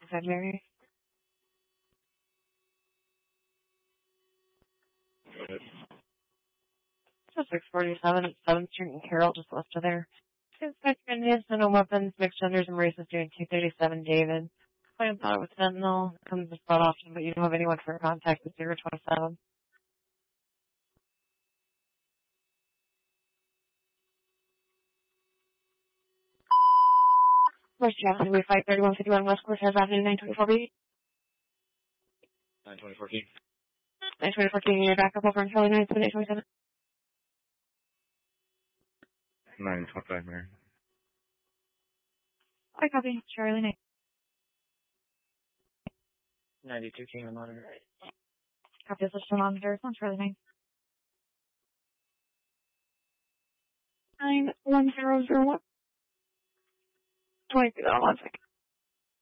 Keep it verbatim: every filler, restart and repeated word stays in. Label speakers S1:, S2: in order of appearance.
S1: Said Mary. Just six forty-seven at seventh Street and Carroll, just west of there. Suspect Indians, no weapons, mixed genders and races doing two thirty-seven David. I thought it was fentanyl. Comes this spot often, but you don't have anyone for contact with zero twenty-seven. West Jackson, we fight thirty-one fifty-one West Cortez Avenue, nine twenty-four B.
S2: nine twenty-four King.
S1: nine twenty-four King, you're back up over in Charlie nine seven eight twenty-seven.
S2: nine twenty-five Mary.
S1: I copy, Charlie nine.
S2: ninety-two King on monitor.
S1: Copy, this is the monitor, on Charlie nine. nine one zero zero one. twenty-two, one second.